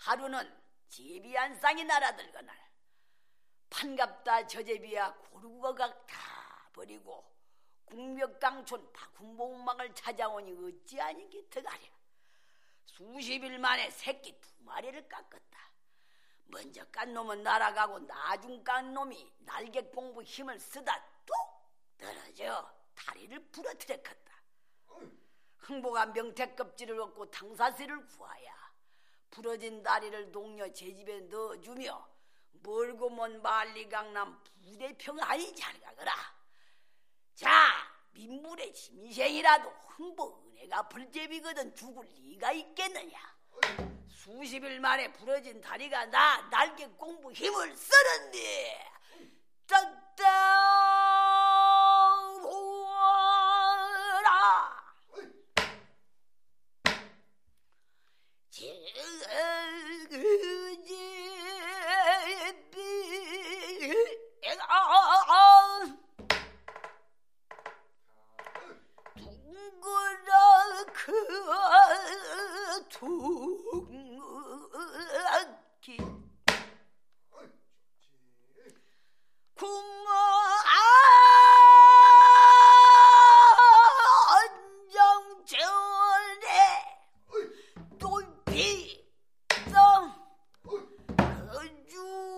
하루는 제비 한 쌍이 날아들거날 판갑다 저제비야 고루고각 다 버리고 국멱강촌 박훈봉망을 찾아오니 어찌하니 기특하랴. 수십일 만에 새끼 2마리를 깎았다. 먼저 깐 놈은 날아가고 나중 깐 놈이 날개 공부 힘을 쓰다 뚝 떨어져 다리를 부러뜨렸다. 흥보가 명태껍질을 얻고 당사새를 구하야 부러진 다리를 동료 제집에 넣어주며 멀고 먼 만리강남 부대평안히 잘 가거라. 자, 민물의 짐승이라도 흥보 은혜가 불제비거든 죽을 리가 있겠느냐. 수십일 만에 부러진 다리가 나 날개 공부 힘을 쓰는데 떴다.